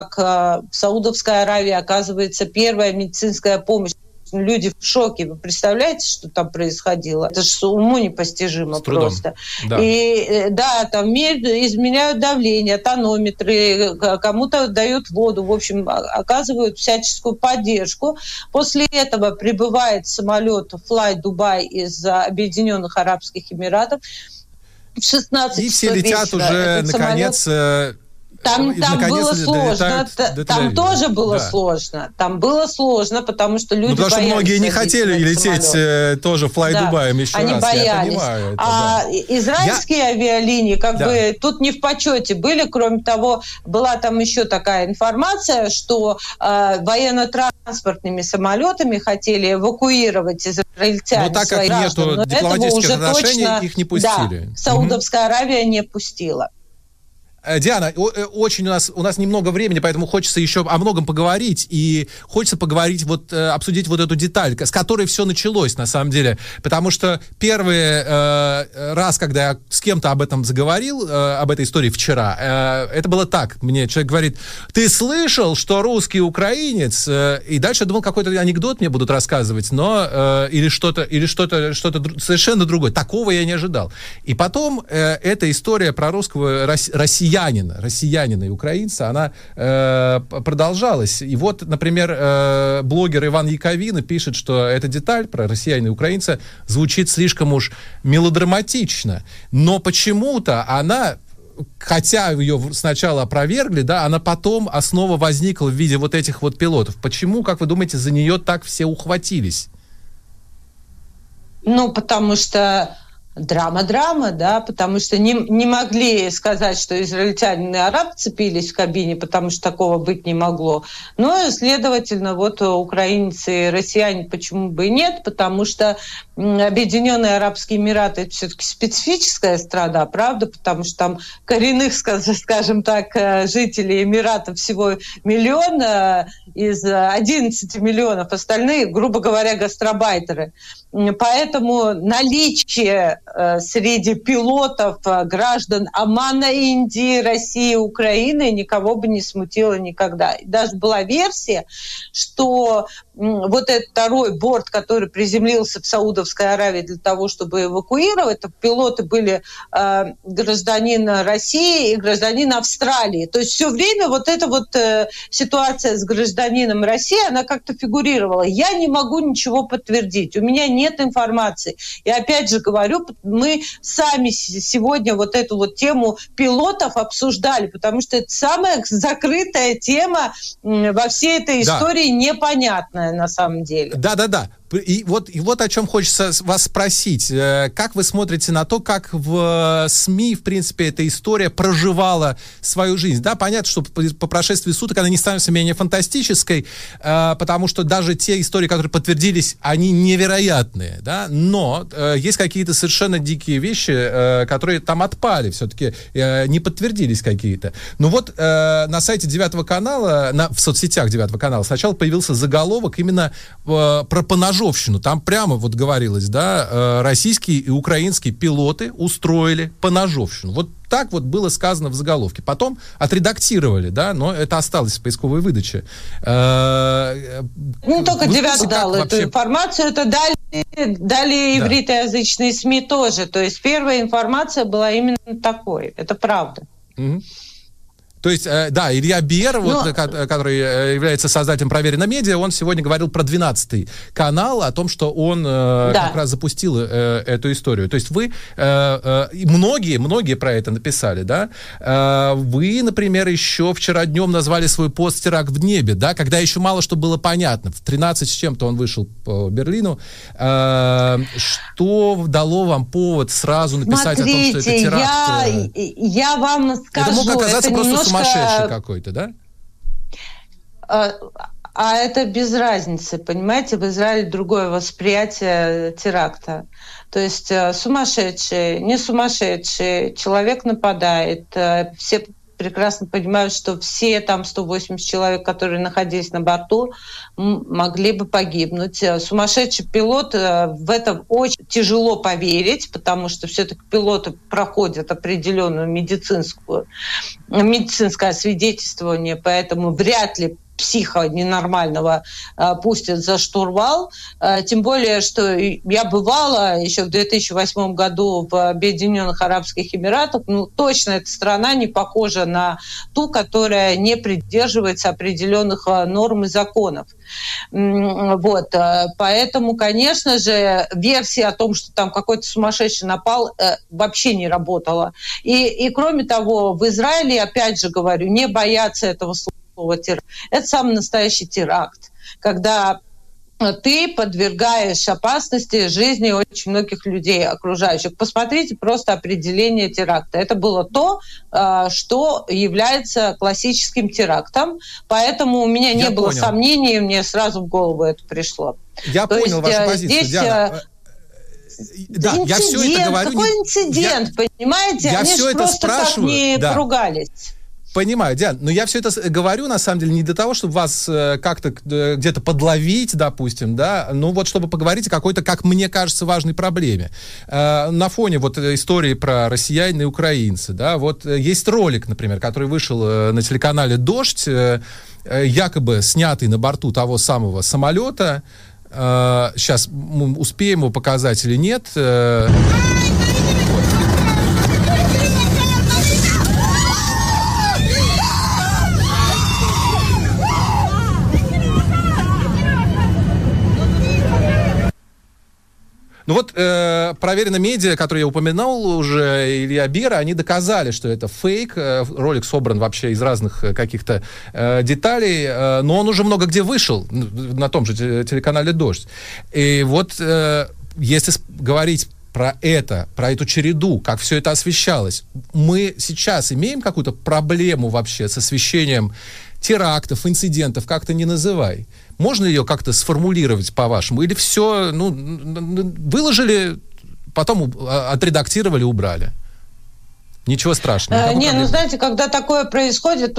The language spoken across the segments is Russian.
в Саудовской Аравии оказывается первая медицинская помощь. Люди в шоке. Вы представляете, что там происходило? Это же уму непостижимо просто. Да. И да, там изменяют давление, тонометры, кому-то дают воду, в общем, оказывают всяческую поддержку. После этого прибывает самолет Fly Dubai из Объединенных Арабских Эмиратов в 16 часов. И все летят уже, наконец... Там было сложно, там тоже было сложно. Там было сложно, потому что люди потому что многие не хотели лететь тоже Fly Dubai еще они раз. Боялись. Я понимаю это, израильские авиалинии бы тут не в почете были. Кроме того, была там еще такая информация, что военно-транспортными самолетами хотели эвакуировать израильтян. Но так как нету дипломатических отношений, их не пустили. Да, Саудовская Аравия не пустила. Диана, очень у нас немного времени, поэтому хочется еще о многом поговорить, и хочется поговорить, обсудить эту деталь, с которой все началось, на самом деле, потому что первый раз, когда я с кем-то об этом заговорил, об этой истории вчера, это было так, мне человек говорит: ты слышал, что русский украинец, и дальше я думал, какой-то анекдот мне будут рассказывать, но или что-то совершенно другое, такого я не ожидал. И потом эта история про русского россиянина и украинца, она продолжалась. И вот, например, блогер Иван Яковина пишет, что эта деталь про россиянина и украинца звучит слишком уж мелодраматично. Но почему-то она, хотя ее сначала опровергли, она потом основа возникла в виде вот этих вот пилотов. Почему, как вы думаете, за нее так все ухватились? Потому что драма, потому что не могли сказать, что израильтяне и арабы цепились в кабине, потому что такого быть не могло. Но, следовательно, украинцы и россияне почему бы и нет, потому что Объединенные Арабские Эмираты — это все-таки специфическая страна, правда, потому что там коренных, скажем так, жителей Эмиратов всего 1 миллион из 11 миллионов, остальные, грубо говоря, гастарбайтеры. Поэтому наличие среди пилотов граждан Омана, Индии, России, Украины никого бы не смутило никогда. И даже была версия, что этот второй борт, который приземлился в Саудовской Аравии для того, чтобы эвакуировать, пилоты были гражданин России и гражданин Австралии. То есть все время эта ситуация с гражданином России, она как-то фигурировала. Я не могу ничего подтвердить, у меня нет информации. И опять же говорю, мы сами сегодня эту тему пилотов обсуждали, потому что это самая закрытая тема во всей этой истории, непонятная на самом деле. Да. И вот о чем хочется вас спросить. Как вы смотрите на то, как в СМИ, в принципе, эта история проживала свою жизнь? Да, понятно, что по прошествии суток она не становится менее фантастической, потому что даже те истории, которые подтвердились, они невероятные, да? Но есть какие-то совершенно дикие вещи, которые там отпали, все-таки не подтвердились какие-то. Но на сайте 9 канала, в соцсетях 9 канала сначала появился заголовок именно про поножовщину. Там прямо говорилось, российские и украинские пилоты устроили поножовщину. Так было сказано в заголовке. Потом отредактировали, но это осталось в поисковой выдаче. Только 9 дал эту информацию, это дали ивритоязычные СМИ тоже. То есть первая информация была именно такой. Это правда. Mm-hmm. То есть, Илья Биер, который является создателем «Проверено медиа», он сегодня говорил про 12 канал, о том, что он как раз запустил эту историю. То есть многие про это написали, да? Вы, например, еще вчера днем назвали свой пост «Теракт в небе», да? Когда еще мало что было понятно. В 13 с чем-то он вышел по Берлину. Что дало вам повод сразу написать о том, что это теракт? Я вам скажу, это мог оказаться просто сумасшедший какой-то, да? А это без разницы, понимаете? В Израиле другое восприятие теракта. То есть сумасшедший, не сумасшедший, человек нападает, все прекрасно понимают, что все там 180 человек, которые находились на борту, могли бы погибнуть. Сумасшедший пилот, в это очень тяжело поверить, потому что все-таки пилоты проходят определенную медицинское освидетельствование, поэтому вряд ли психа ненормального пустят за штурвал. Тем более, что я бывала еще в 2008 году в Объединенных Арабских Эмиратах. Точно эта страна не похожа на ту, которая не придерживается определенных норм и законов. Вот. Поэтому, конечно же, версия о том, что там какой-то сумасшедший напал, вообще не работала. И кроме того, в Израиле, опять же говорю, не боятся этого слова. Это самый настоящий теракт, когда ты подвергаешь опасности жизни очень многих людей окружающих. Посмотрите просто определение теракта. Это было то, что является классическим терактом, поэтому у меня не было сомнений, мне сразу в голову это пришло. Я понял вашу позицию, Диана. Да, инцидент, я все это говорю. Какой инцидент, понимаете? Я Они все это просто спрашиваю, так не поругались. Понимаю, Диана, но я все это говорю, на самом деле, не для того, чтобы вас как-то где-то подловить, допустим, да, ну вот чтобы поговорить о какой-то, как мне кажется, важной проблеме. На фоне вот истории про россиян и украинцы, да, вот есть ролик, например, который вышел на телеканале «Дождь», якобы снятый на борту того самого самолета. Сейчас мы успеем его показать или нет. Ну вот проверено медиа, которые я упоминал уже, Илья Бера, они доказали, что это фейк. Ролик собран вообще из разных каких-то деталей, но он уже много где вышел на том же телеканале «Дождь». И вот если говорить про эту череду, как все это освещалось, мы сейчас имеем какую-то проблему вообще с освещением терактов, инцидентов, как то ни называй. Можно ее как-то сформулировать по-вашему? Или все, выложили, потом отредактировали, убрали? Ничего страшного. Знаете, когда такое происходит,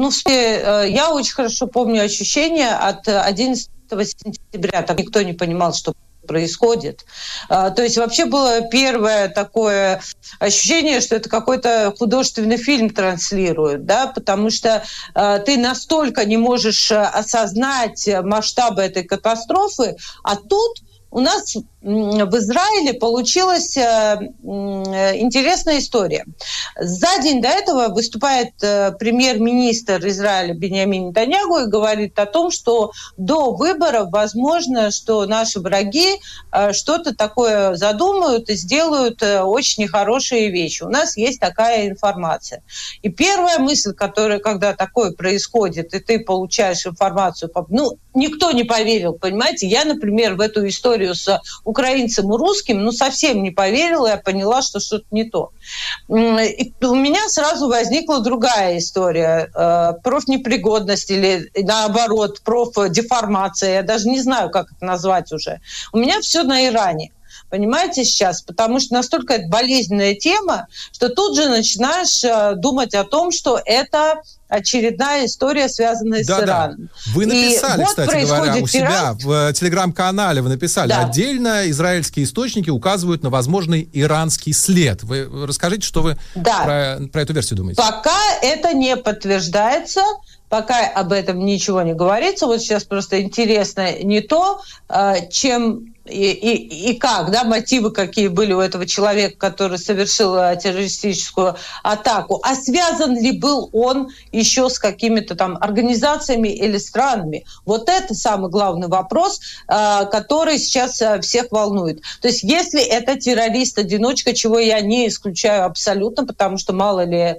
я очень хорошо помню ощущение от 11 сентября. Там никто не понимал, что происходит. То есть вообще было первое такое ощущение, что это какой-то художественный фильм транслируют, да, потому что ты настолько не можешь осознать масштабы этой катастрофы, а тут у нас в Израиле получилась интересная история. За день до этого выступает премьер-министр Израиля Биньямин Нетаньяху и говорит о том, что до выборов возможно, что наши враги что-то такое задумают и сделают очень нехорошие вещи. У нас есть такая информация. И первая мысль, когда такое происходит, и ты получаешь информацию, никто не поверил, понимаете? Я, например, в эту историю с украинцем и русским, совсем не поверила, я поняла, что что-то не то. И у меня сразу возникла другая история. Профнепригодность или, наоборот, профдеформация. Я даже не знаю, как это назвать уже. У меня все на Иране. Понимаете, сейчас? Потому что настолько это болезненная тема, что тут же начинаешь думать о том, что это очередная история, связанная с Ираном. Вы написали, кстати говоря, у себя в телеграм-канале, вы написали, отдельно израильские источники указывают на возможный иранский след. Вы расскажите, что вы про эту версию думаете. Пока это не подтверждается, пока об этом ничего не говорится. Вот сейчас просто интересно не то, чем и как, мотивы какие были у этого человека, который совершил террористическую атаку, а связан ли был он еще с какими-то там организациями или странами. Вот это самый главный вопрос, который сейчас всех волнует. То есть если это террорист-одиночка, чего я не исключаю абсолютно, потому что мало ли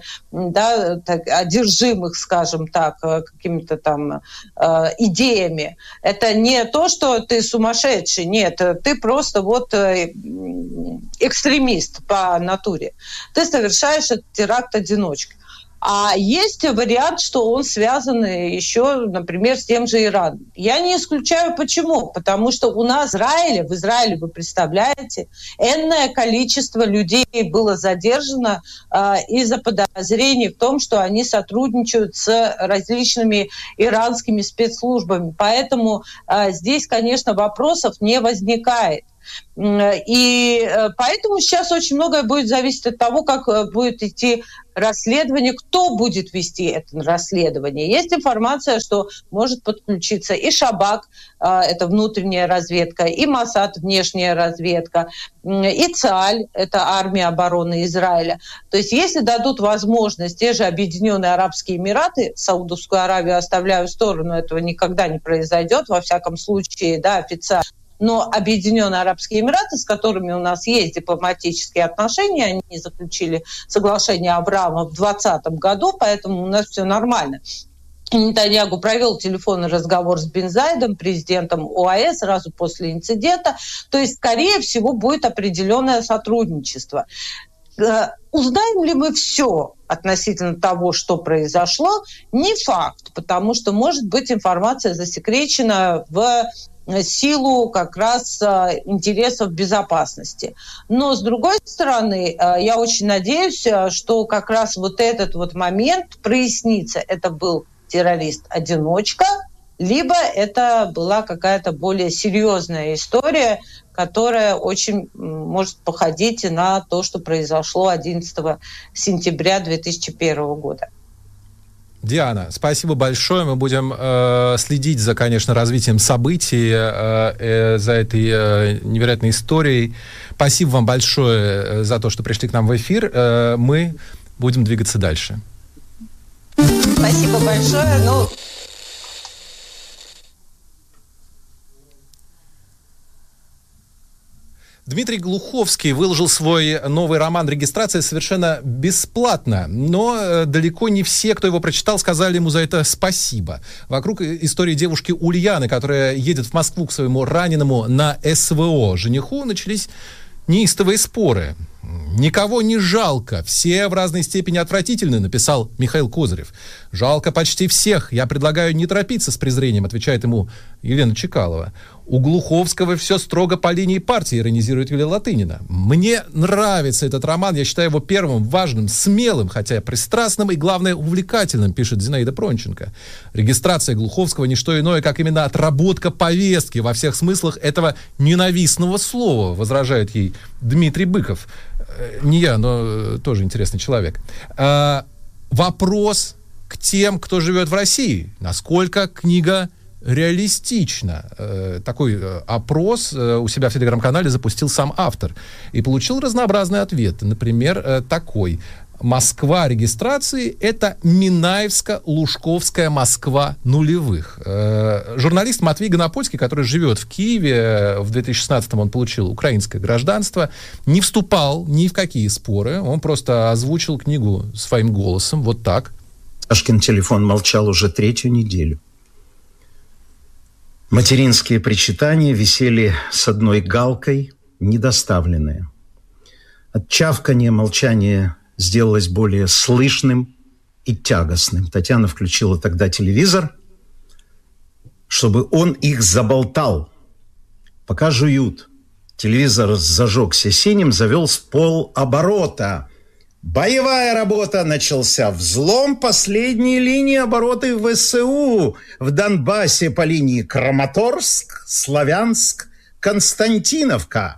одержимых, скажем так, какими-то там идеями, это не то, что ты сумасшедший, нет, ты просто экстремист по натуре. Ты совершаешь этот теракт одиночкой. А есть вариант, что он связан еще, например, с тем же Ираном. Я не исключаю, почему. Потому что у нас в Израиле, вы представляете, энное количество людей было задержано из-за подозрений в том, что они сотрудничают с различными иранскими спецслужбами. Поэтому здесь, конечно, вопросов не возникает. И поэтому сейчас очень многое будет зависеть от того, как будет идти расследование, кто будет вести это расследование. Есть информация, что может подключиться и Шабак, это внутренняя разведка, и Моссад, внешняя разведка, и ЦААЛь, это армия обороны Израиля. То есть если дадут возможность, те же Объединенные Арабские Эмираты, Саудовскую Аравию оставляю в сторону, этого никогда не произойдет, во всяком случае, да, официально. Но Объединенные Арабские Эмираты, с которыми у нас есть дипломатические отношения, они заключили соглашение Авраама в 2020 году, поэтому у нас все нормально. Нетаньяху провел телефонный разговор с Бен Зайдом, президентом ОАЭ, сразу после инцидента. То есть, скорее всего, будет определенное сотрудничество. Узнаем ли мы все относительно того, что произошло? Не факт, потому что, может быть, информация засекречена в силу как раз интересов безопасности. Но, с другой стороны, я очень надеюсь, что как раз вот этот вот момент прояснится. Это был террорист-одиночка, либо это была какая-то более серьезная история, которая очень может походить на то, что произошло 11 сентября 2001 года. Диана, спасибо большое. Мы будем следить за, конечно, развитием событий, за этой невероятной историей. Спасибо вам большое за то, что пришли к нам в эфир. Мы будем двигаться дальше. Спасибо большое. Дмитрий Глуховский выложил свой новый роман «Регистрация» совершенно бесплатно, но далеко не все, кто его прочитал, сказали ему за это спасибо. Вокруг истории девушки Ульяны, которая едет в Москву к своему раненому на СВО жениху, начались неистовые споры. «Никого не жалко, все в разной степени отвратительны», написал Михаил Козырев. «Жалко почти всех, я предлагаю не торопиться с презрением», отвечает ему Елена Чекалова. «У Глуховского все строго по линии партии», иронизирует Юлия Латынина. «Мне нравится этот роман, я считаю его первым, важным, смелым, хотя пристрастным и, главное, увлекательным», пишет Зинаида Пронченко. «Регистрация Глуховского не что иное, как именно отработка повестки во всех смыслах этого ненавистного слова», возражает ей Дмитрий Быков. Не я, но тоже интересный человек. Вопрос к тем, кто живет в России. Насколько книга реалистична? Такой опрос у себя в телеграм-канале запустил сам автор. И получил разнообразные ответы. Например, такой. Москва регистрации — это Минаевско-Лужковская Москва нулевых. Журналист Матвей Гонопольский, который живет в Киеве, в 2016-м он получил украинское гражданство, не вступал ни в какие споры, он просто озвучил книгу своим голосом, вот так. Сашкин телефон молчал уже 3-ю неделю. Материнские причитания висели с одной галкой, недоставленные. От чавкания молчание сделалось более слышным и тягостным. Татьяна включила тогда телевизор, чтобы он их заболтал. Пока жуют. Телевизор зажегся синим, завел с полоборота. Боевая работа, начался взлом последней линии оборота ВСУ в Донбассе по линии Краматорск, Славянск, Константиновка.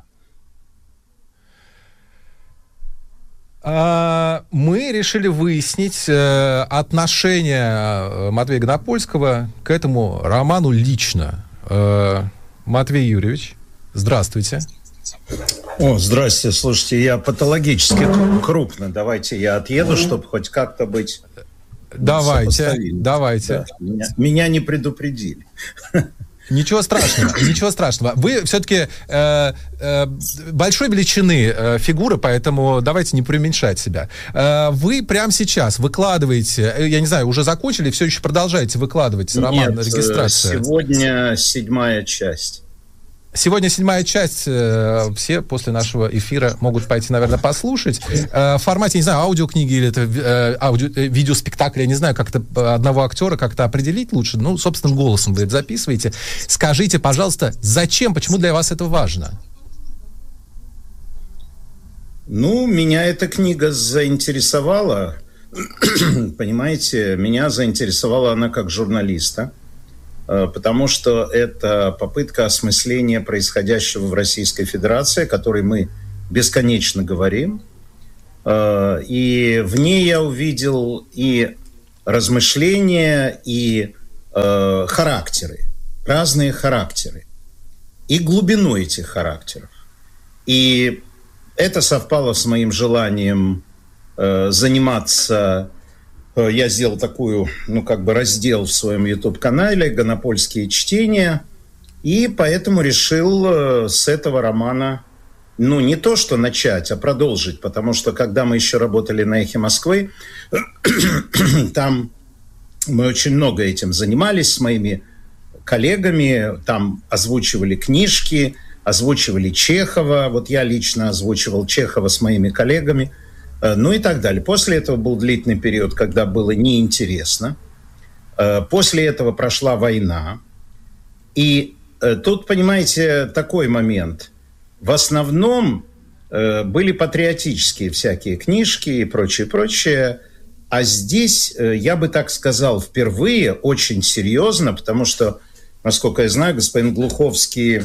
Мы решили выяснить отношение Матвея Гонопольского к этому роману лично. Матвей Юрьевич, здравствуйте. О, здрасте. Слушайте, я патологически крупно. Давайте я отъеду, чтобы хоть как-то быть... Давайте. Да, меня не предупредили. Ничего страшного. Вы все-таки большой величины фигура, поэтому давайте не преуменьшать себя. Вы прямо сейчас выкладываете, я не знаю, уже закончили, все еще продолжаете выкладывать роман «Регистрация»? Сегодня 7-я часть. Сегодня 7-я часть. Все после нашего эфира могут пойти, наверное, послушать. В формате, не знаю, аудиокниги или это видеоспектакль, я не знаю, как-то одного актера как-то определить лучше. Ну, собственным голосом вы это записываете. Скажите, пожалуйста, зачем, почему для вас это важно? Ну, меня эта книга заинтересовала. Понимаете, меня заинтересовала она как журналиста. Потому что это попытка осмысления происходящего в Российской Федерации, о которой мы бесконечно говорим. И в ней я увидел и размышления, и характеры, разные характеры, и глубину этих характеров. И это совпало с моим желанием заниматься. Я сделал такую, раздел в своем YouTube-канале «Гонопольские чтения», и поэтому решил с этого романа, не то что начать, а продолжить, потому что когда мы еще работали на «Эхе Москвы», там мы очень много этим занимались с моими коллегами, там озвучивали книжки, озвучивали Чехова, вот я лично озвучивал Чехова с моими коллегами, и так далее. После этого был длительный период, когда было неинтересно. После этого прошла война. И тут, понимаете, такой момент. В основном были патриотические всякие книжки и прочее. А здесь, я бы так сказал, впервые очень серьезно, потому что, насколько я знаю, господин Глуховский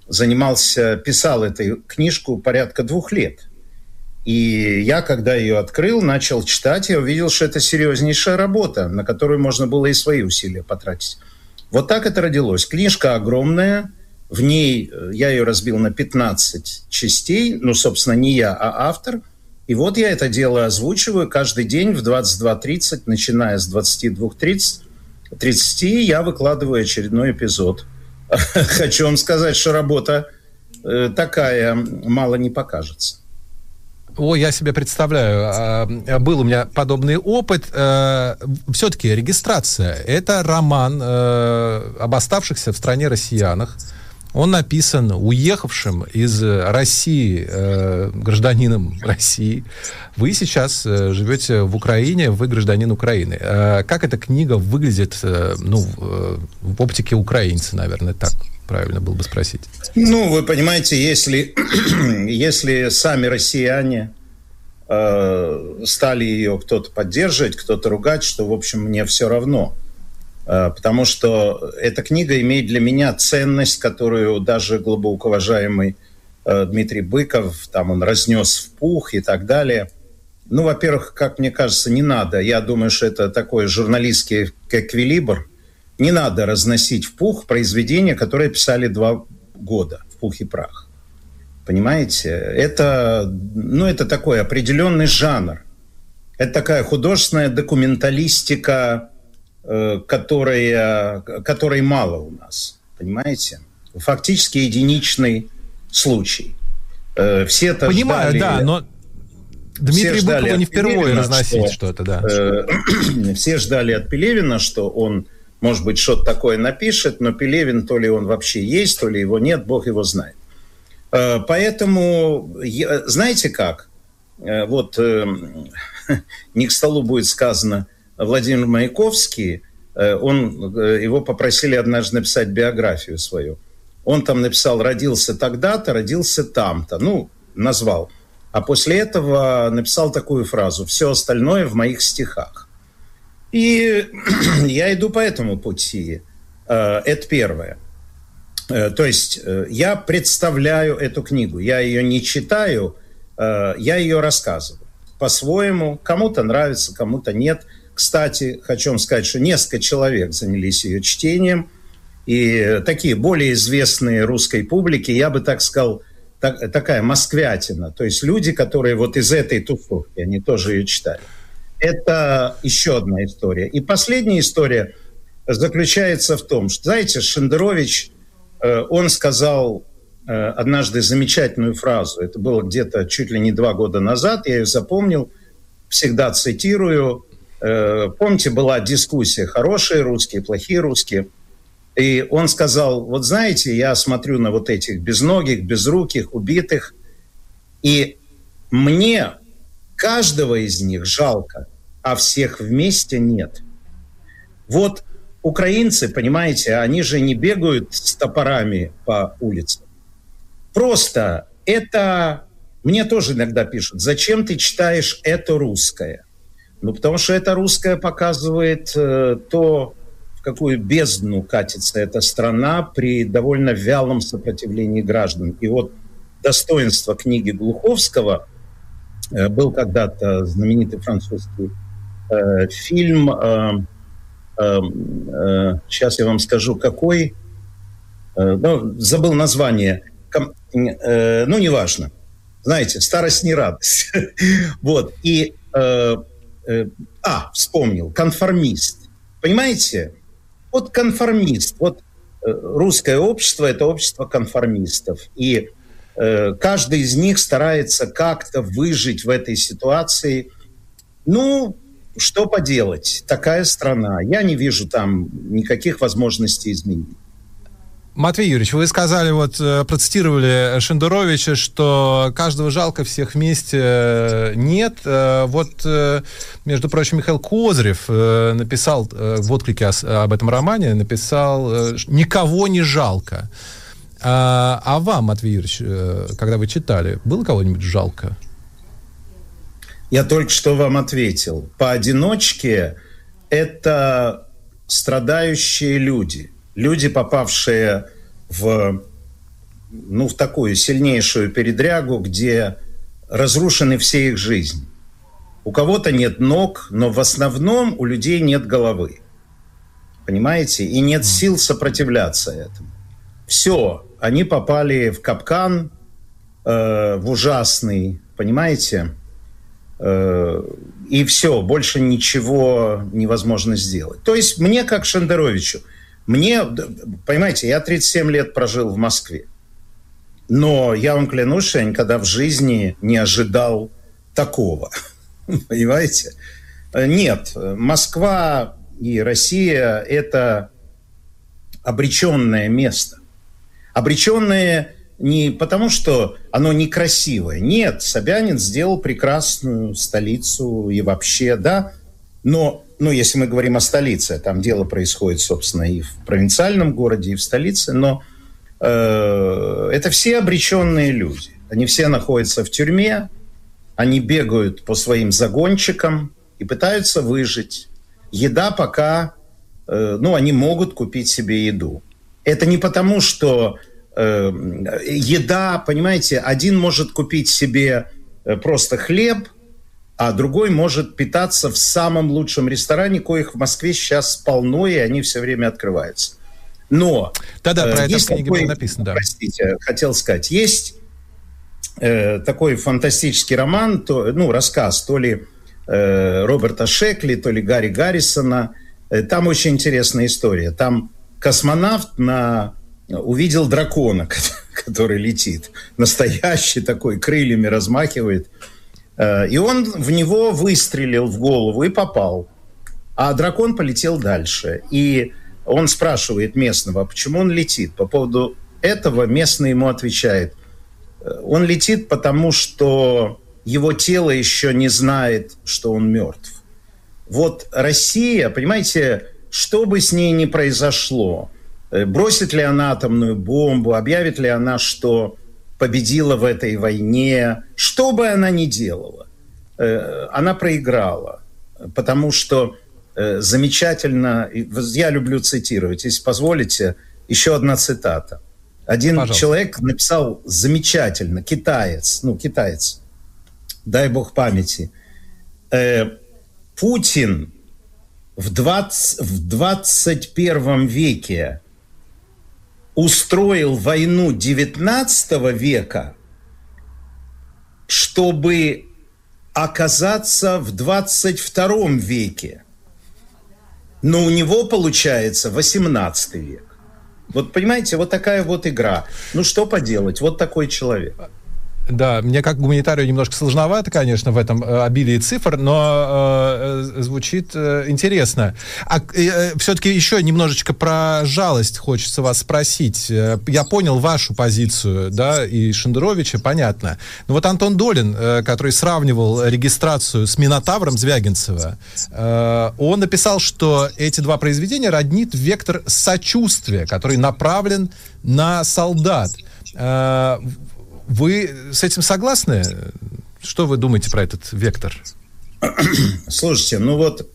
писал эту книжку порядка 2 лет. И я, когда ее открыл, начал читать, я увидел, что это серьезнейшая работа, на которую можно было и свои усилия потратить. Вот так это родилось. Книжка огромная, в ней я ее разбил на 15 частей, собственно, не я, а автор. И вот я это дело озвучиваю каждый день в 22:30, начиная с 22:30 я выкладываю очередной эпизод. Хочу вам сказать, что работа такая мало не покажется. Я себе представляю. Был у меня подобный опыт. Все-таки регистрация. Это роман об оставшихся в стране россиянах. Он написан уехавшим из России гражданином России. Вы сейчас живете в Украине, вы гражданин Украины. Как эта книга выглядит, в оптике украинца, наверное, так правильно было бы спросить. Вы понимаете, если сами россияне стали ее кто-то поддерживать, кто-то ругать, что, в общем, мне все равно. Потому что эта книга имеет для меня ценность, которую даже глубоко уважаемый Дмитрий Быков, там он разнес в пух и так далее. Во-первых, как мне кажется, не надо. Я думаю, что это такой журналистский эквилибр. Не надо разносить в пух произведения, которые писали 2 года в пух и прах. Понимаете? Это такой определенный жанр. Это такая художественная документалистика, которой мало у нас. Понимаете? Фактически единичный случай. Все это понимаю, ждали, да, но Дмитрий Быкова не впервые разносить что-то, да. Все ждали от Пелевина, что он, может быть, что-то такое напишет, но Пелевин, то ли он вообще есть, то ли его нет, Бог его знает. Поэтому, знаете как? Не к столу будет сказано, Владимир Маяковский, его попросили однажды написать биографию свою. Он там написал «родился тогда-то, родился там-то», назвал. А после этого написал такую фразу «все остальное в моих стихах». И я иду по этому пути. Это первое. То есть я представляю эту книгу. Я ее не читаю, я ее рассказываю по-своему. Кому-то нравится, кому-то нет. Кстати, хочу вам сказать, что несколько человек занялись ее чтением. И такие более известные русской публике, я бы так сказал, такая москвятина. То есть люди, которые вот из этой тусовки, они тоже ее читали. Это еще одна история. И последняя история заключается в том, что, знаете, Шендерович, он сказал однажды замечательную фразу. Это было где-то чуть ли не 2 года назад. Я ее запомнил, всегда цитирую. Помните, была дискуссия «хорошие русские, плохие русские». И он сказал, вот знаете, я смотрю на вот этих безногих, безруких, убитых, и мне каждого из них жалко, а всех вместе нет. Вот украинцы, понимаете, они же не бегают с топорами по улицам. Просто это... Мне тоже иногда пишут, зачем ты читаешь «Это русское»? Ну, потому что «Это русское» показывает то, в какую бездну катится эта страна при довольно вялом сопротивлении граждан. И вот достоинство книги Глуховского был когда-то знаменитый французский фильм, сейчас я вам скажу, какой, забыл название, ну, неважно. Знаете, старость не радость. Вот. И, вспомнил, конформист. Понимаете? Вот конформист. Вот русское общество – это общество конформистов. И каждый из них старается как-то выжить в этой ситуации. Ну, что поделать? Такая страна. Я не вижу там никаких возможностей изменить. Матвей Юрьевич, вы сказали, вот процитировали Шендеровича, что каждого жалко, всех вместе нет. Вот, между прочим, Михаил Козырев написал в отклике об этом романе, написал «Никого не жалко». А вам, Матвей Юрьевич, когда вы читали, было кого-нибудь жалко? Я только что вам ответил. Поодиночке это страдающие люди. Люди, попавшие в такую сильнейшую передрягу, где разрушены все их жизни. У кого-то нет ног, но в основном у людей нет головы. Понимаете? И нет сил сопротивляться этому. Все, они попали в капкан, в ужасный, понимаете? И все, больше ничего невозможно сделать. То есть мне, как Шендеровичу, понимаете, я 37 лет прожил в Москве. Но я вам клянусь, что я никогда в жизни не ожидал такого. Понимаете? Нет, Москва и Россия – это обреченное место. Обреченное не потому, что оно некрасивое. Нет, Собянин сделал прекрасную столицу и вообще, да. Но если мы говорим о столице, там дело происходит, собственно, и в провинциальном городе, и в столице, но это все обреченные люди. Они все находятся в тюрьме, они бегают по своим загончикам и пытаются выжить. Еда пока, они могут купить себе еду. Это не потому, что еда, понимаете, один может купить себе просто хлеб, а другой может питаться в самом лучшем ресторане, коих в Москве сейчас полно, и они все время открываются. Но про это в книге было написано, да. Простите, хотел сказать, есть такой фантастический роман, рассказ, то ли Роберта Шекли, то ли Гарри Гаррисона. Там очень интересная история. Там космонавт увидел дракона, который летит. Настоящий такой, крыльями размахивает. И он в него выстрелил в голову и попал. А дракон полетел дальше. И он спрашивает местного, почему он летит. По поводу этого местный ему отвечает. Он летит, потому что его тело еще не знает, что он мертв. Вот Россия, понимаете, что бы с ней ни произошло, бросит ли она атомную бомбу, объявит ли она, что победила в этой войне, что бы она ни делала, она проиграла. Потому что замечательно, я люблю цитировать, если позволите, еще одна цитата. Один Пожалуйста. Человек написал замечательно, китаец, дай бог памяти, Путин в 21 веке устроил войну 19 века, чтобы оказаться в 22 веке. Но у него получается 18 век. Вот понимаете, вот такая вот игра. Ну что поделать, вот такой человек. Да, мне как гуманитарию немножко сложновато, конечно, в этом обилии цифр, но звучит интересно. Все-таки еще немножечко про жалость хочется вас спросить. Я понял вашу позицию, да, и Шендеровича, понятно. Но вот Антон Долин, который сравнивал регистрацию с «Минотавром» Звягинцева, он написал, что эти два произведения роднит вектор сочувствия, который направлен на солдат. Вы с этим согласны? Что вы думаете про этот вектор? Слушайте, ну вот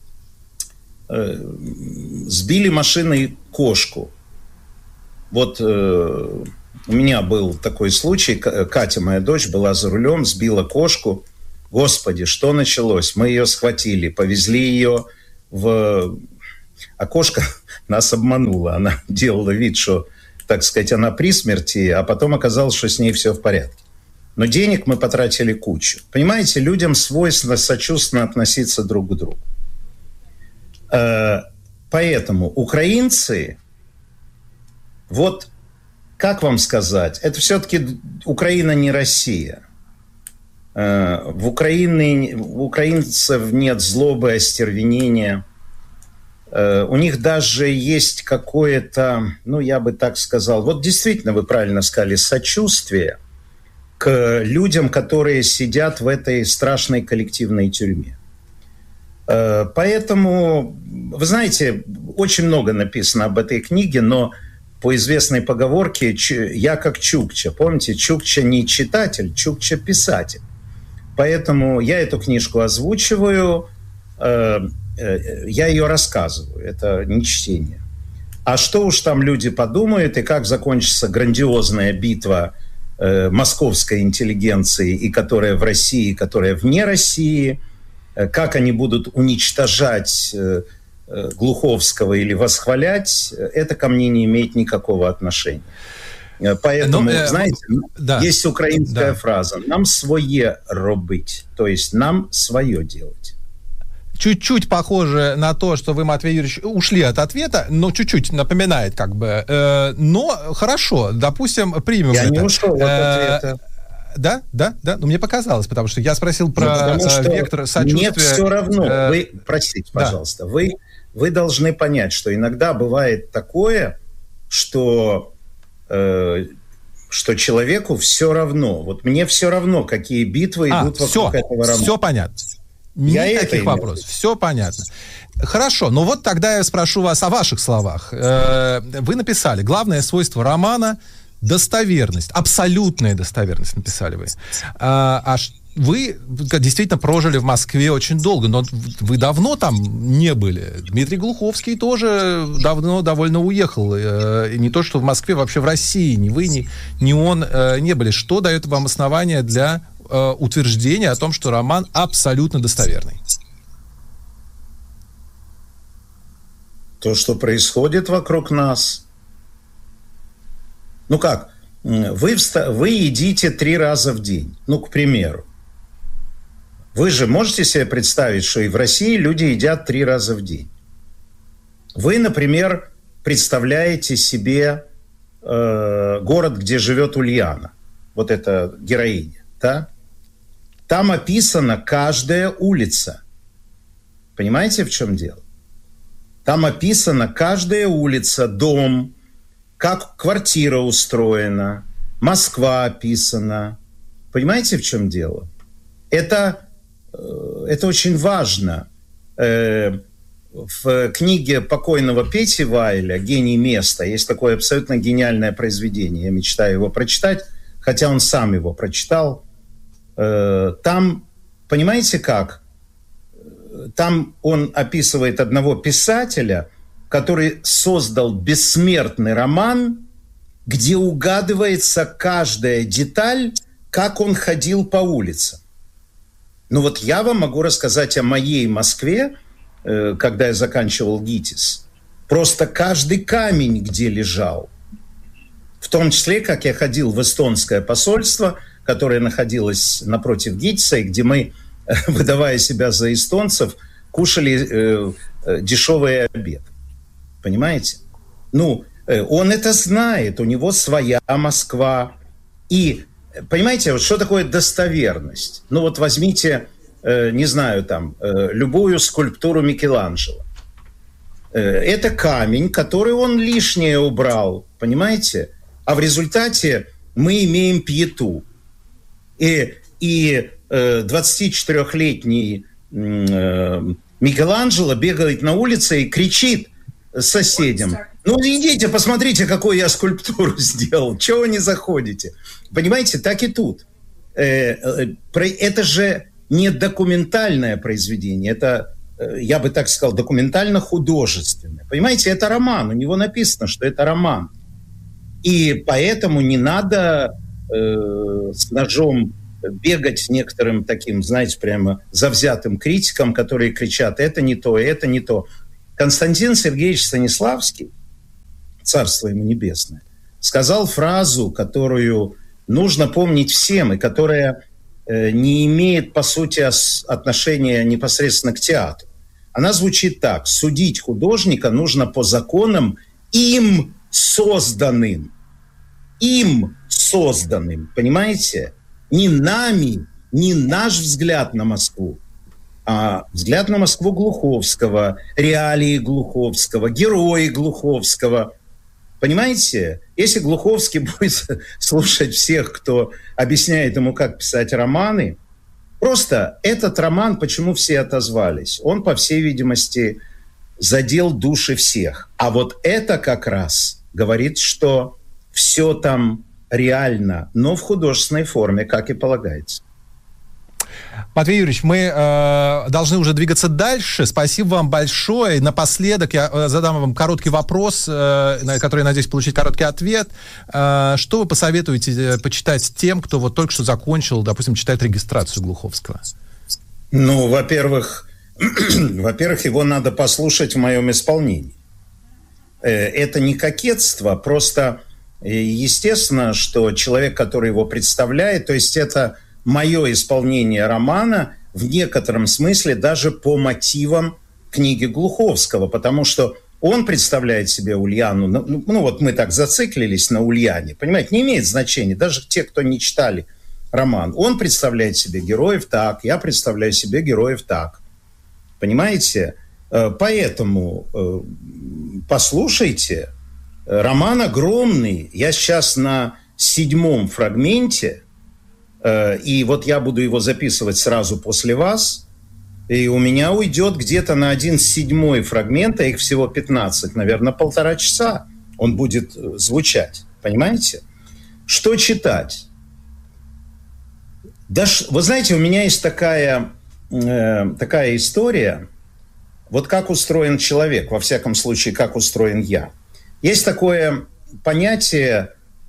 сбили машиной кошку. Вот у меня был такой случай. Катя, моя дочь, была за рулем, сбила кошку. Господи, что началось? Мы ее схватили, повезли ее в... А кошка нас обманула. Она делала вид, что, так сказать, она при смерти, а потом оказалось, что с ней все в порядке. Но денег мы потратили кучу. Понимаете, людям свойственно сочувственно относиться друг к другу. Поэтому украинцы, вот как вам сказать, это все-таки Украина не Россия. В украинцев нет злобы, остервенения. У них даже есть какое-то, ну, я бы так сказал, вот действительно, вы правильно сказали, сочувствие к людям, которые сидят в этой страшной коллективной тюрьме. Поэтому, вы знаете, очень много написано об этой книге, но по известной поговорке «я как Чукча». Помните, Чукча не читатель, Чукча писатель. Поэтому я эту книжку озвучиваю, я ее рассказываю, это не чтение. А что уж там люди подумают, и как закончится грандиозная битва московской интеллигенции, и которая в России, и которая вне России, как они будут уничтожать Глуховского или восхвалять, это ко мне не имеет никакого отношения. Поэтому, знаете, да, есть украинская фраза «нам своє робить», то есть «нам свое делать». Чуть-чуть похоже на то, что вы, Матвей Юрьевич, ушли от ответа, но чуть-чуть напоминает как бы. Но хорошо, допустим, примем это. Я не ушел от ответа. Да? Ну, мне показалось, потому что я спросил про вектор сочувствия. Мне все равно. Вы, простите, пожалуйста, вы должны понять, что иногда бывает такое, что человеку все равно. Вот мне все равно, какие битвы идут вокруг этого романа. Все понятно. Никаких вопросов. Все понятно. Хорошо, но вот тогда я спрошу вас о ваших словах. Вы написали, главное свойство романа – достоверность, абсолютная достоверность, написали вы. Вы действительно прожили в Москве очень долго, но вы давно там не были. Дмитрий Глуховский тоже давно довольно уехал. И не то, что в Москве, вообще в России ни вы, ни он не были. Что дает вам основание для утверждения о том, что роман абсолютно достоверный? То, что происходит вокруг нас. Ну как? Вы едите 3 раза в день. Ну, к примеру. Вы же можете себе представить, что и в России люди едят 3 раза в день. Вы, например, представляете себе город, где живет Ульяна. Вот эта героиня. Да? Там описана каждая улица. Понимаете, в чем дело? Там описана каждая улица, дом, как квартира устроена, Москва описана. Понимаете, в чем дело? Это очень важно. В книге покойного Пети Вайля «Гений места» есть такое абсолютно гениальное произведение. Я мечтаю его прочитать, хотя он сам его прочитал. Там, понимаете как? Там он описывает одного писателя, который создал бессмертный роман, где угадывается каждая деталь, как он ходил по улицам. Ну вот я вам могу рассказать о моей Москве, когда я заканчивал ГИТИС. Просто каждый камень, где лежал. В том числе, как я ходил в эстонское посольство, которое находилось напротив ГИТИСа, и где мы, выдавая себя за эстонцев, кушали дешевый обед. Понимаете? Ну, он это знает, у него своя Москва. И понимаете, вот что такое достоверность? Ну вот возьмите, не знаю, там, любую скульптуру Микеланджело. Это камень, который он лишнее убрал, понимаете? А в результате мы имеем пиету. И 24-летний Микеланджело бегает на улице и кричит соседям: ну, идите, посмотрите, какую я скульптуру сделал. Чего вы не заходите? Понимаете, так и тут. Это же не документальное произведение, это, я бы так сказал, документально-художественное. Понимаете, это роман, у него написано, что это роман. И поэтому не надо с ножом бегать некоторым таким, знаете, прямо завзятым критикам, которые кричат: это не то, это не то. Константин Сергеевич Станиславский, царство ему небесное, сказал фразу, которую нужно помнить всем, и которая не имеет, по сути, отношения непосредственно к театру. Она звучит так: судить художника нужно по законам им созданным. Им созданным, понимаете? Не нами, не наш взгляд на Москву, а взгляд на Москву Глуховского, реалии Глуховского, герои Глуховского. Понимаете? Если Глуховский будет слушать всех, кто объясняет ему, как писать романы, просто этот роман, почему все отозвались, он, по всей видимости, задел души всех. А вот это как раз говорит, что все там реально, но в художественной форме, как и полагается. Матвей Юрьевич, мы должны уже двигаться дальше. Спасибо вам большое. Напоследок я задам вам короткий вопрос, на который я надеюсь получить короткий ответ. Что вы посоветуете почитать тем, кто вот только что закончил, допустим, читать регистрацию Глуховского? Ну, во-первых, его надо послушать в моем исполнении. Это не кокетство, просто естественно, что человек, который его представляет, то есть это мое исполнение романа в некотором смысле даже по мотивам книги Глуховского, потому что он представляет себе Ульяну, ну вот мы так зациклились на Ульяне, понимаете, не имеет значения, даже те, кто не читали роман, он представляет себе героев так, я представляю себе героев так, понимаете? Поэтому послушайте, роман огромный, я сейчас на 7-м фрагменте, и вот я буду его записывать сразу после вас, и у меня уйдет где-то на 1/7 фрагмента, их всего 15, наверное, 1,5 часа он будет звучать, понимаете? Что читать? Да, вы знаете, у меня есть такая история, вот как устроен человек, во всяком случае, как устроен я. Есть такое понятие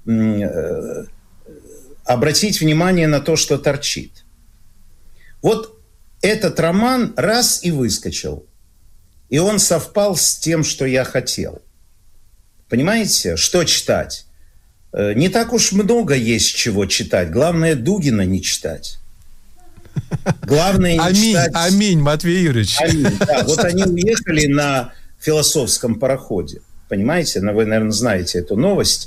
обратить внимание на то, что торчит. Вот этот роман раз и выскочил. И он совпал с тем, что я хотел. Понимаете, что читать? Не так уж много есть чего читать. Главное, Дугина не читать. Главное не читать... Аминь, Матвей Юрьевич. Аминь, да. Вот они уехали на философском пароходе. Понимаете? Вы, наверное, знаете эту новость.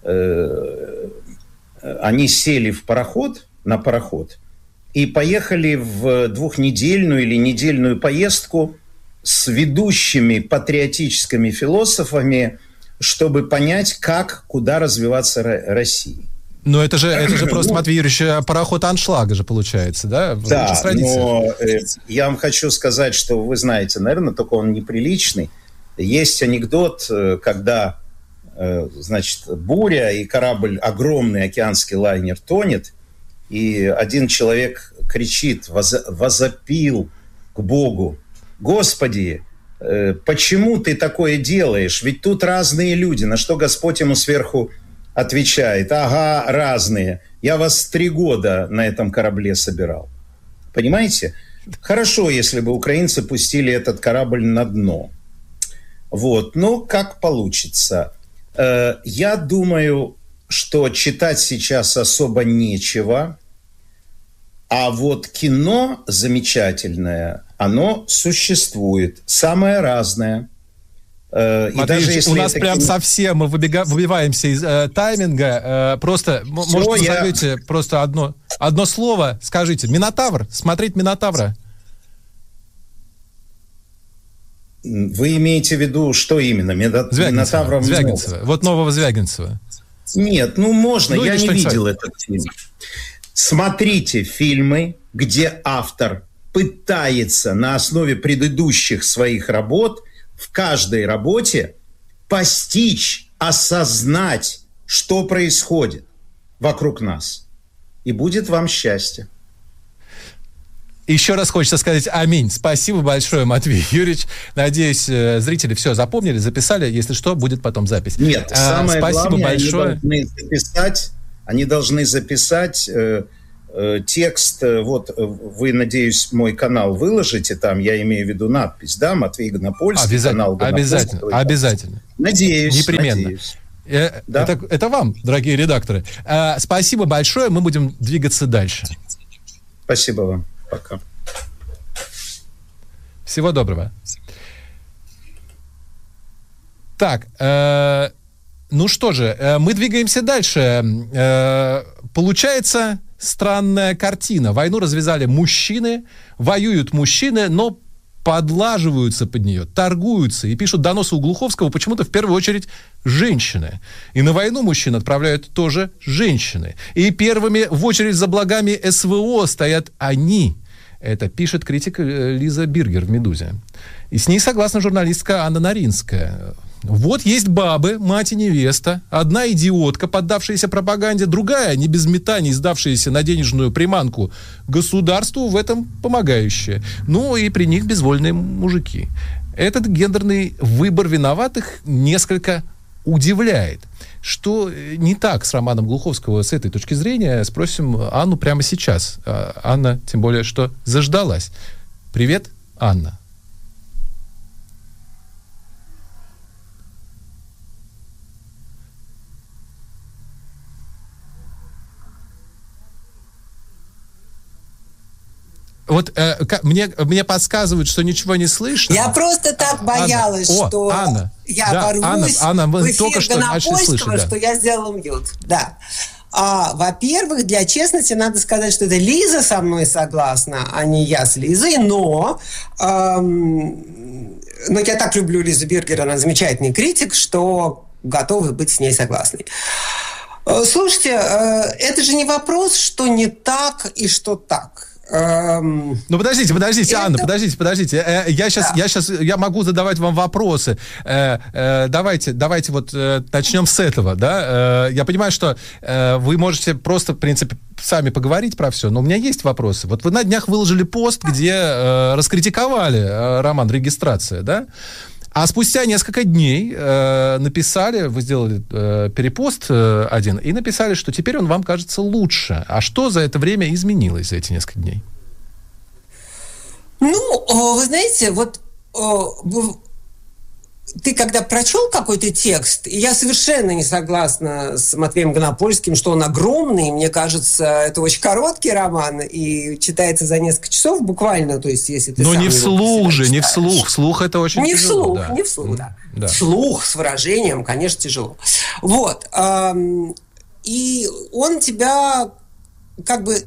Они сели на пароход и поехали в 2-недельную или недельную поездку с ведущими патриотическими философами, чтобы понять, как, куда развиваться России. Но это же просто, Матвей Юрьевич, пароход аншлага же получается, да? Да, но я вам хочу сказать, что вы знаете, наверное, только он неприличный. Есть анекдот, когда... значит, буря, и корабль, огромный океанский лайнер тонет, и один человек кричит, возопил к Богу: «Господи, почему ты такое делаешь? Ведь тут разные люди». На что Господь ему сверху отвечает: «Ага, разные. Я вас 3 года на этом корабле собирал». Понимаете? Хорошо, если бы украинцы пустили этот корабль на дно. Вот, но как получится. Я думаю, что читать сейчас особо нечего, а вот кино замечательное, оно существует, самое разное. Матвеевич, у нас прям совсем мы выбиваемся из тайминга. Просто, может, назовете просто одно слово, скажите. Минотавр, смотреть Минотавра. Вы имеете в виду, что именно? Минотавра Звягинцева. Вот нового Звягинцева. Нет, можно, я не видел этот фильм. Смотрите фильмы, где автор пытается на основе предыдущих своих работ в каждой работе постичь, осознать, что происходит вокруг нас. И будет вам счастье. Еще раз хочется сказать аминь. Спасибо большое, Матвей Юрьевич. Надеюсь, зрители все запомнили, записали. Если что, будет потом запись. Нет, самое спасибо главное, большое. Они должны записать текст. Вот вы, надеюсь, мой канал выложите там. Я имею в виду надпись, да? Матвей Гонопольский, канал Гонопольского. Обязательно. Надеюсь. Непременно. Да? Это вам, дорогие редакторы. Спасибо большое. Мы будем двигаться дальше. Спасибо вам. Пока. Всего доброго. Так, ну что же, мы двигаемся дальше. Получается странная картина. Войну развязали мужчины, воюют мужчины, но подлаживаются под нее, торгуются и пишут доносы у Глуховского почему-то в первую очередь женщины. И на войну мужчин отправляют тоже женщины. И первыми в очередь за благами СВО стоят они. Это пишет критик Лиза Биргер в «Медузе». И с ней согласна журналистка Анна Наринская. Вот есть бабы, мать и невеста. Одна идиотка, поддавшаяся пропаганде, другая, не без метаний, сдавшаяся на денежную приманку государству, в этом помогающая. Ну и при них безвольные мужики. Этот гендерный выбор виноватых несколько удивляет. Что не так с романом Глуховского с этой точки зрения, спросим Анну прямо сейчас. Анна, тем более, что заждалась. Привет, Анна. Вот мне подсказывают, что ничего не слышно. Я просто так боялась, что Анна. Я ворвусь в эфир Гонопольского, что я сделала мьют. Да. Во-первых, для честности надо сказать, что это Лиза со мной согласна, а не я с Лизой, но я так люблю Лизу Биргер, она замечательный критик, что готова быть с ней согласной. Слушайте, это же не вопрос, что не так и что так. Ну, подождите, Анна, подождите. Я могу задавать вам вопросы. Давайте вот начнем с этого, да? Я понимаю, что вы можете просто, в принципе, сами поговорить про все, но у меня есть вопросы. Вот вы на днях выложили пост, где раскритиковали роман «Регистрация», да? А спустя несколько дней написали, вы сделали перепост один, и написали, что теперь он вам кажется лучше. А что за это время изменилось, за эти несколько дней? Ну, вы знаете, вот ты когда прочел какой-то текст, и я совершенно не согласна с Матвеем Гонопольским, что он огромный, мне кажется, это очень короткий роман, и читается за несколько часов буквально, то есть если ты но сам не вслух же, не вслух, вслух это очень не тяжело. Не вслух, да. Вслух с выражением, конечно, тяжело. Вот. И он тебя как бы...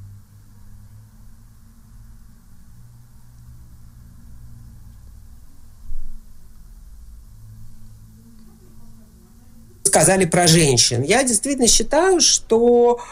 сказали про женщин. Я действительно считаю, что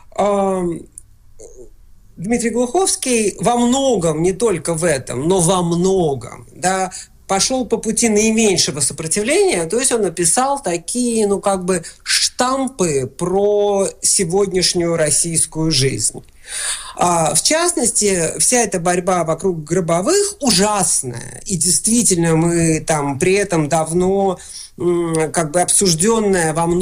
Дмитрий Глуховский во многом, не только в этом, но во многом, да, пошел по пути наименьшего сопротивления, то есть он написал такие, штампы про сегодняшнюю российскую жизнь. В частности, вся эта борьба вокруг Гробовых ужасная. И действительно, мы там при этом давно обсужденная во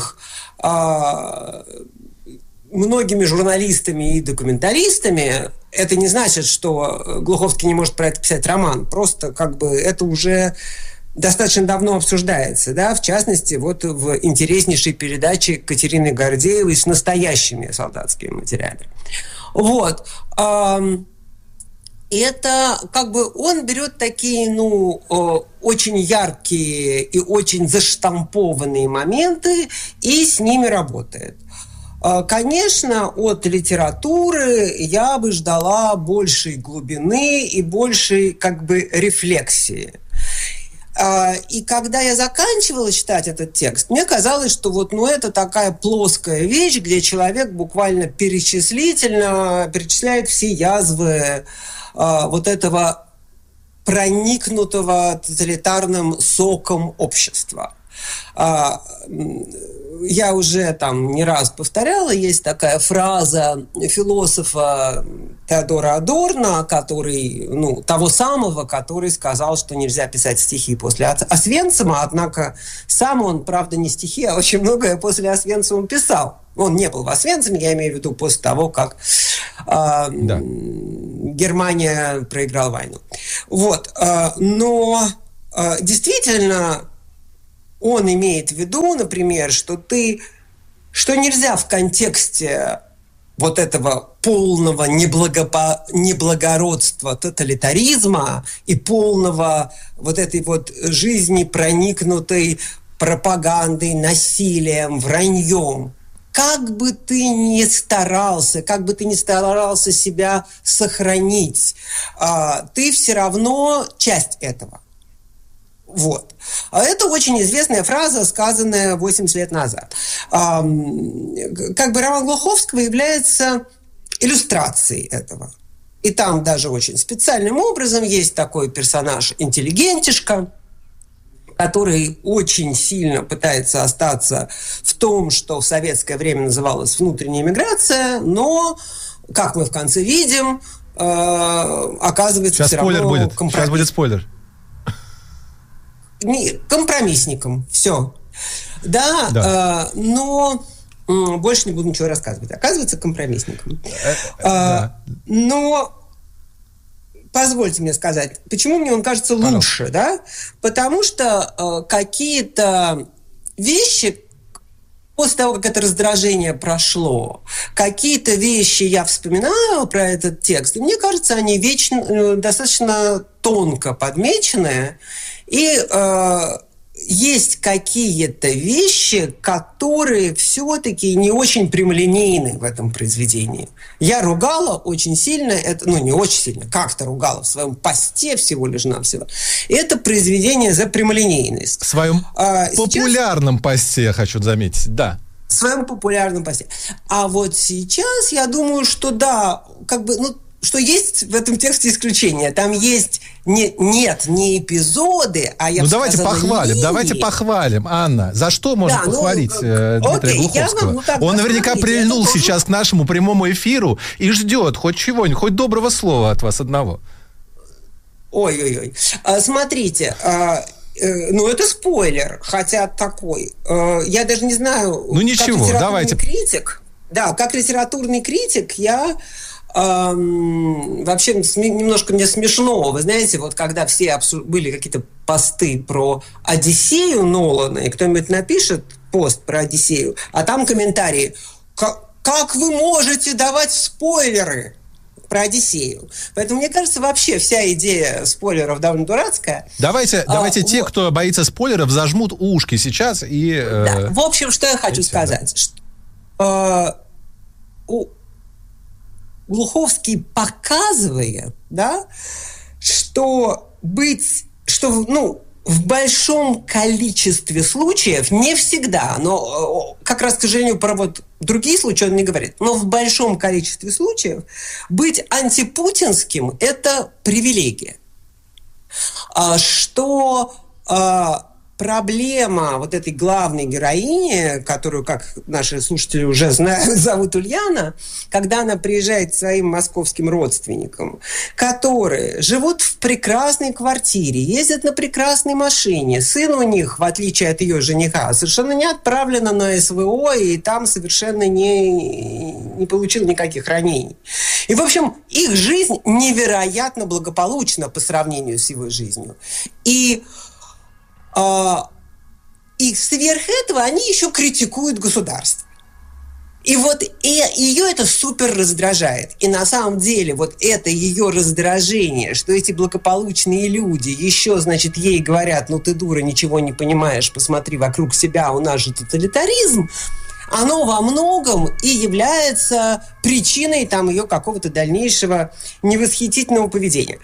многими журналистами и документалистами. Это не значит, что Глуховский не может про это писать роман. Просто это уже достаточно давно обсуждается, да, в частности, вот в интереснейшей передаче Катерины Гордеевой с настоящими солдатскими материалами. Вот. это как бы он берет такие, очень яркие и очень заштампованные моменты и с ними работает. Конечно, от литературы я бы ждала большей глубины и большей как бы рефлексии. И когда я заканчивала читать этот текст, мне казалось, что это такая плоская вещь, где человек буквально перечисляет все язвы этого проникнутого тоталитарным соком общества. Я уже не раз повторяла, есть такая фраза философа Теодора Адорно, того самого, который сказал, что нельзя писать стихи после Освенцима, однако сам он, правда, не стихи, а очень многое после Освенцима писал. Он не был в Освенциме, я имею в виду после того, как Германия проиграла войну. Но действительно он имеет в виду, например, что нельзя в контексте этого полного неблагородства тоталитаризма и полного этой жизни, проникнутой пропагандой, насилием, враньем, как бы ты ни старался себя сохранить, ты все равно часть этого. А это очень известная фраза, сказанная 80 лет назад. Роман Глуховского является иллюстрацией этого. И там даже очень специальным образом есть такой персонаж интеллигентишка, который очень сильно пытается остаться в том, что в советское время называлось внутренняя миграция, но, как мы в конце видим, оказывается, все равно компромисс. Сейчас будет спойлер. Компромиссником. Все. Да. Но больше не буду ничего рассказывать. Оказывается, компромиссником. Но позвольте мне сказать, почему мне он кажется лучше, да? Потому что какие-то вещи, после того, как это раздражение прошло, какие-то вещи я вспоминаю про этот текст, и мне кажется, они достаточно тонко подмечены, и есть какие-то вещи, которые все-таки не очень прямолинейны в этом произведении. Я ругала очень сильно, не очень сильно, как-то ругала в своем посте всего лишь навсего. Это произведение за прямолинейность. В своем популярном посте, я хочу заметить, да. В своем популярном посте. А сейчас я думаю, что да, что есть в этом тексте исключения. Там есть не эпизоды, а я бы сказала, давайте похвалим, Анна. За что можно похвалить Дмитрия Глуховского? Он наверняка прильнул сейчас к нашему прямому эфиру и ждет хоть чего-нибудь, хоть доброго слова от вас одного. Ой-ой-ой. Смотрите, это спойлер, хотя такой. Я даже не знаю, ничего, давайте. Критик. Да, как литературный критик я... вообще немножко мне смешно. Вы знаете, когда все были какие-то посты про Одиссею Нолана, и кто-нибудь напишет пост про Одиссею, а там комментарии: как вы можете давать спойлеры про Одиссею? Поэтому, мне кажется, вообще вся идея спойлеров довольно дурацкая. Давайте те, кто боится спойлеров, зажмут ушки сейчас и... Да. В общем, что я хочу сказать. Глуховский показывает, да, что в большом количестве случаев, не всегда, но как раз, к сожалению, про другие случаи он не говорит, но в большом количестве случаев быть антипутинским – это привилегия. Что проблема этой главной героини, которую, как наши слушатели уже знают, зовут Ульяна, когда она приезжает к своим московским родственникам, которые живут в прекрасной квартире, ездят на прекрасной машине, сын у них, в отличие от ее жениха, совершенно не отправлен на СВО и там совершенно не получил никаких ранений. И, в общем, их жизнь невероятно благополучна по сравнению с его жизнью. И сверх этого они еще критикуют государство. И вот ее это супер раздражает. И на самом деле вот это ее раздражение, что эти благополучные люди еще, значит, ей говорят: ну ты дура, ничего не понимаешь, посмотри вокруг себя, у нас же тоталитаризм, оно во многом и является причиной там ее какого-то дальнейшего невосхитительного поведения.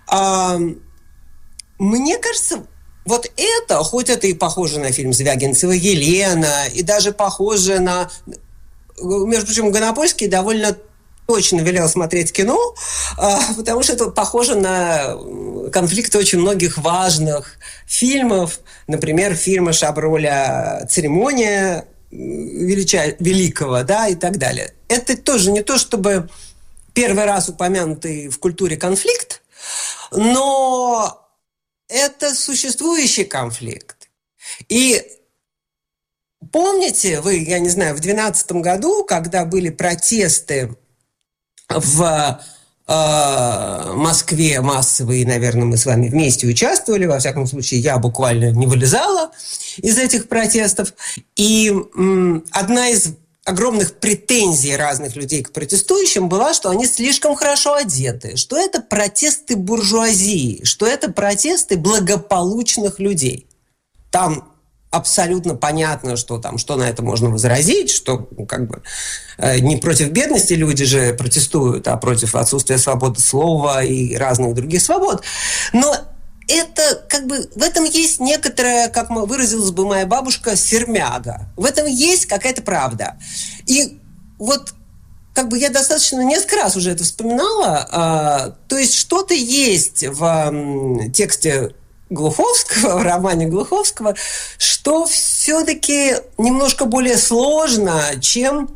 Мне кажется, вот это, хоть это и похоже на фильм Звягинцева «Елена», и даже похоже на... Между прочим, Гонопольский довольно точно велел смотреть кино, потому что это похоже на конфликты очень многих важных фильмов. Например, фильма Шаброля «Церемония» великого, да, и так далее. Это тоже не то, чтобы первый раз упомянутый в культуре конфликт, но это существующий конфликт. И помните вы, я не знаю, в 2012 году, когда были протесты в Москве массовые, наверное, мы с вами вместе участвовали, во всяком случае, я буквально не вылезала из этих протестов. И одна из огромных претензий разных людей к протестующим была, что они слишком хорошо одеты, что это протесты буржуазии, что это протесты благополучных людей. Там абсолютно понятно, что на это можно возразить, что не против бедности люди же протестуют, а против отсутствия свободы слова и разных других свобод. Но это в этом есть некоторая, как выразилась бы моя бабушка, сермяга. В этом есть какая-то правда. И вот я достаточно несколько раз уже это вспоминала. То есть что-то есть в тексте Глуховского, в романе Глуховского, что все-таки немножко более сложно, чем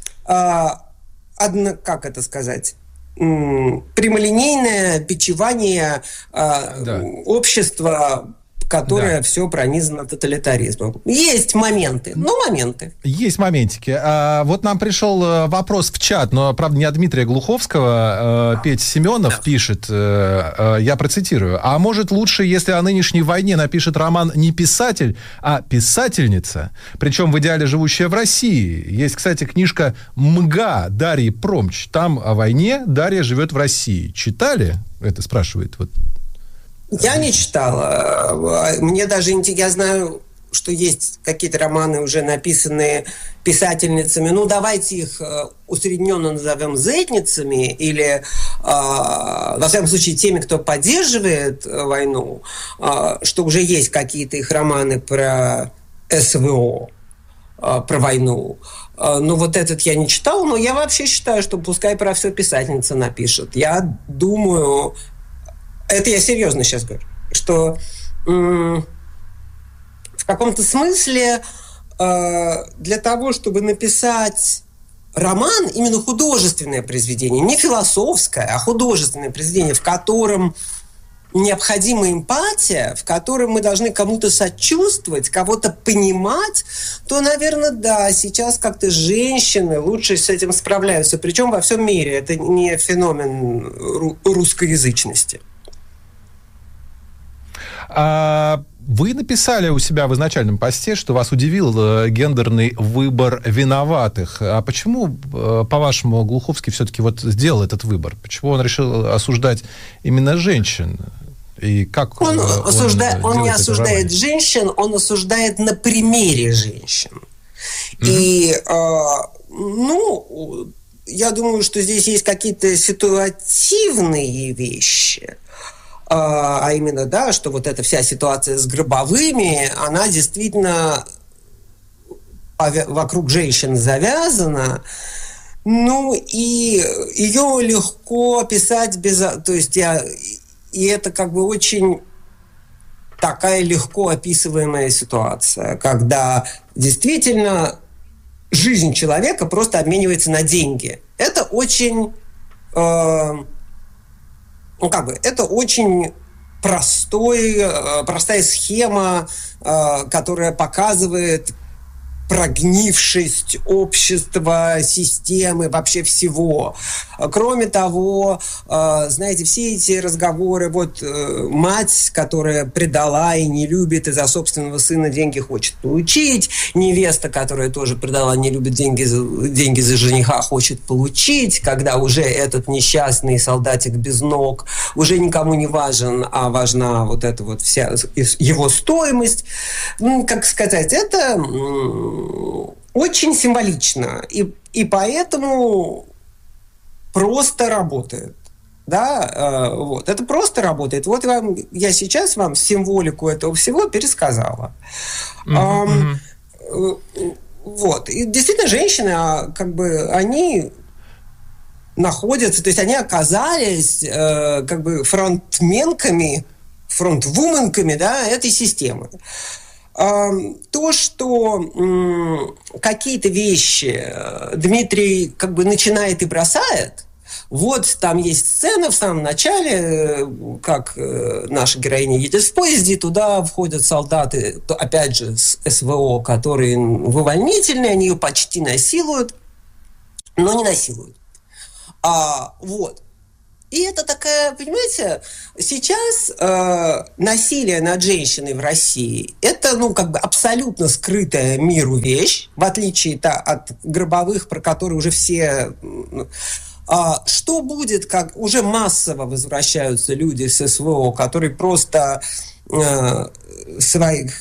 прямолинейное бичевание общества, которое все пронизано тоталитаризмом. Есть моменты, Есть моментики. Вот нам пришел вопрос в чат, но, правда, не от Дмитрия Глуховского. Петя Семенов пишет, я процитирую: «А может лучше, если о нынешней войне напишет роман не писатель, а писательница, причем в идеале живущая в России? Есть, кстати, книжка «Мга» Дарьи Промч. Там о войне, Дарья живет в России. Читали?» Это спрашивает вот. Я не читала. Мне даже я знаю, что есть какие-то романы, уже написанные писательницами. Давайте их усредненно назовем зетницами, или, во всяком случае, теми, кто поддерживает войну, что уже есть какие-то их романы про СВО, про войну. Но вот этот я не читала, но я вообще считаю, что пускай про все писательница напишет. Я думаю... Это я серьезно сейчас говорю, что в каком-то смысле для того, чтобы написать роман, именно художественное произведение, не философское, а художественное произведение, в котором необходима эмпатия, в котором мы должны кому-то сочувствовать, кого-то понимать, то, наверное, да, сейчас как-то женщины лучше с этим справляются. Причем во всем мире. Это не феномен русскоязычности. Вы написали у себя в изначальном посте, что вас удивил гендерный выбор виноватых. А почему, по-вашему, Глуховский все-таки сделал этот выбор? Почему он решил осуждать именно женщин? И как он не осуждает женщин, он осуждает на примере женщин. И, я думаю, что здесь есть какие-то ситуативные вещи. А именно, да, что вот эта вся ситуация с Гробовыми, она действительно вокруг женщин завязана. И ее легко писать без... То есть и это очень такая легко описываемая ситуация, когда действительно жизнь человека просто обменивается на деньги. Это очень... это очень простая схема, которая показывает, прогнившесть общества, системы, вообще всего. Кроме того, знаете, все эти разговоры, вот мать, которая предала и не любит, и за собственного сына деньги хочет получить, невеста, которая тоже предала, не любит деньги за жениха, хочет получить, когда уже этот несчастный солдатик без ног уже никому не важен, а важна вот эта вот вся его стоимость. Как сказать, это очень символично, и поэтому просто работает. Да, вот. Это просто работает. Вот я сейчас вам символику этого всего пересказала. Вот. И действительно, женщины, как бы, они находятся, то есть они оказались как бы фронтменками, фронтвуменками, да, этой системы. То, что какие-то вещи Дмитрий как бы начинает и бросает, вот там есть сцена в самом начале, как наша героиня едет в поезде, туда входят солдаты, опять же, с СВО, которые в они ее почти насилуют, но не насилуют. Вот. И это такая, понимаете, сейчас насилие над женщиной в России – это, ну, как бы абсолютно скрытая миру вещь, в отличие от гробовых, про которые уже все… Что будет, как уже массово возвращаются люди с СВО, которые просто своих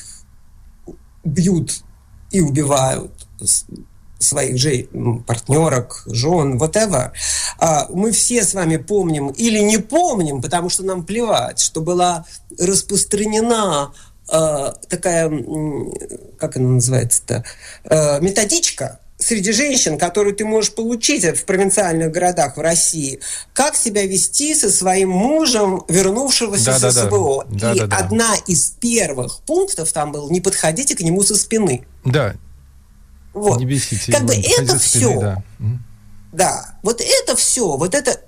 бьют и убивают, своих партнерок, жен, whatever. Мы все с вами помним или не помним, потому что нам плевать, что была распространена такая, как она называется-то, методичка среди женщин, которую ты можешь получить в провинциальных городах в России, как себя вести со своим мужем, вернувшегося с СВО. Одна из первых пунктов там был: не подходите к нему со спины. Да. Вот. Не бесите как его, бы это все. Да. Вот это все, вот это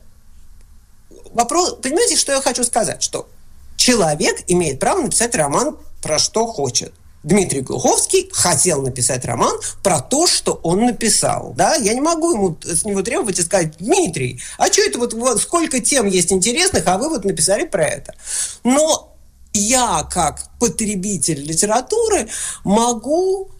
вопрос. Понимаете, что я хочу сказать? Что человек имеет право написать роман про что хочет. Дмитрий Глуховский хотел написать роман про то, что он написал. Да? Я не могу с него требовать и сказать: Дмитрий, а что это вот сколько тем есть интересных, а вы вот написали про это. Но я, как потребитель литературы, могу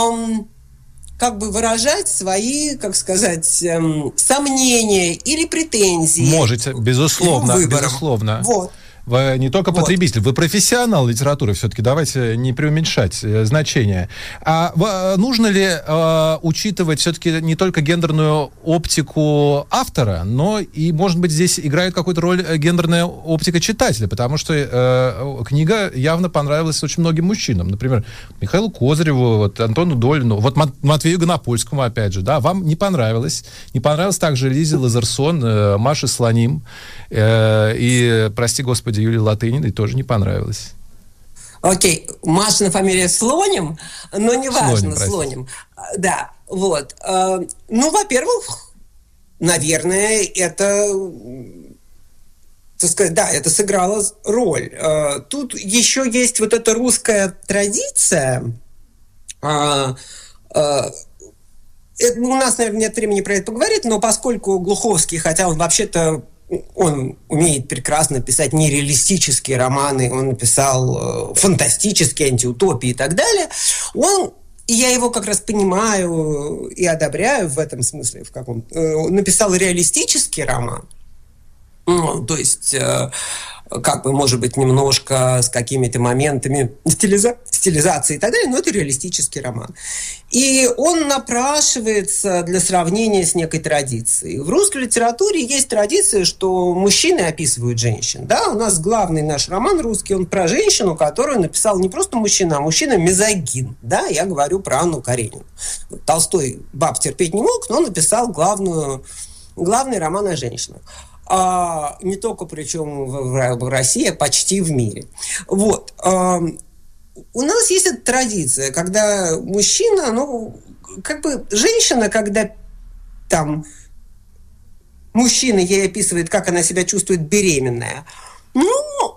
как бы выражать свои, как сказать, сомнения или претензии. Можете, безусловно, безусловно. Вот. Вы не только потребитель, вы профессионал литературы, все-таки давайте не преуменьшать значение. А нужно ли учитывать все-таки не только гендерную оптику автора, но и, может быть, здесь играет какую-то роль гендерная оптика читателя, потому что книга явно понравилась очень многим мужчинам. Например, Михаилу Козыреву, вот, Антону Долину, вот Матвею Гонопольскому, опять же, да, вам не понравилось. Не понравилось также Лизе Лазерсон, Маше Слоним и, прости господи, Юлии Латыниной тоже не понравилось. Окей, Машина фамилия Слоним, но не важно, Слоним. Да, вот. Ну, во-первых, наверное, это, так сказать, да, это сыграло роль. Тут еще есть вот эта русская традиция. У нас, наверное, нет времени про это поговорить, но поскольку Глуховский, хотя он вообще-то он умеет прекрасно писать нереалистические романы, он написал фантастические, антиутопии и так далее. И я его как раз понимаю и одобряю в этом смысле, в каком написал реалистический роман. То есть, как бы, может быть, немножко с какими-то моментами стилизации и так далее, но это реалистический роман. И он напрашивается для сравнения с некой традицией. В русской литературе есть традиция, что мужчины описывают женщин. Да? У нас главный наш роман русский, он про женщину, которую написал не просто мужчина, а мужчина-мизогин. Да? Я говорю про Анну Каренину. Толстой баб терпеть не мог, но написал главный роман о женщинах. Не только, причем в России, а почти в мире. Вот. У нас есть эта традиция, когда мужчина, как бы женщина, когда там мужчина ей описывает, как она себя чувствует беременная,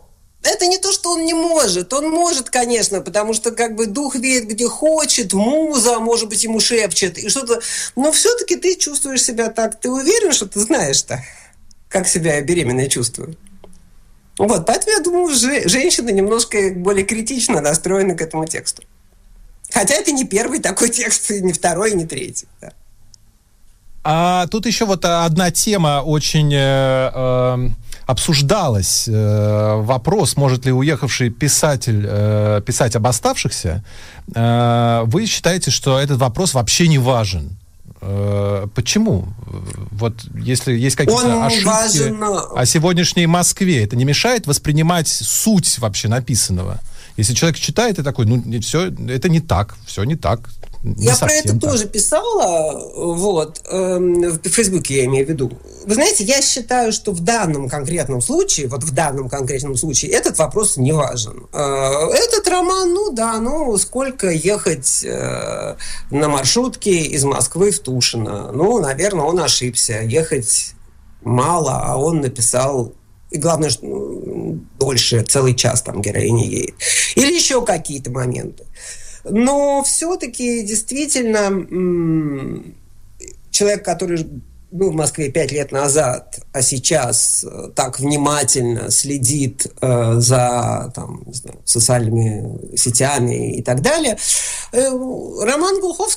Это не то, что он не может. Он может, конечно, потому что как бы дух веет где хочет, муза, может быть, ему шепчет и что-то. Но все-таки ты чувствуешь себя так. Ты уверен, что ты знаешь-то, как себя беременная чувствует? Вот, поэтому я думаю, женщины немножко более критично настроены к этому тексту. Хотя это не первый такой текст, и не второй, и не третий. Да. А тут еще вот одна тема очень обсуждалась. Вопрос, может ли уехавший писатель писать об оставшихся. Вы считаете, что этот вопрос вообще не важен? Почему? Вот если есть какие-то ошибки о сегодняшней Москве, это не мешает воспринимать суть вообще написанного? Если человек читает и такой, ну, все, это не так, все не так. Я про это тоже писала, вот, в Фейсбуке я имею в виду. Вы знаете, я считаю, что в данном конкретном случае, этот вопрос не важен. Этот роман, сколько ехать на маршрутке из Москвы в Тушино? Ну, наверное, он ошибся. Ехать мало, а он написал... И главное, что дольше, целый час там героиня едет. Или еще какие-то моменты. Но все-таки действительно человек, который был в Москве 5 лет назад, а сейчас так внимательно следит за социальными сетями и так далее, Роман Глуховский